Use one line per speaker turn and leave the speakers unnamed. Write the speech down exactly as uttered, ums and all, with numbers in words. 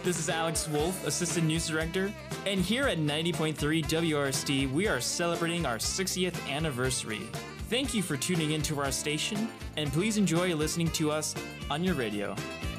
This is Alex Wolf, Assistant News Director, and here at ninety point three W R S T, we are celebrating our sixtieth anniversary. Thank you for tuning into our station, and please enjoy listening to us on your radio.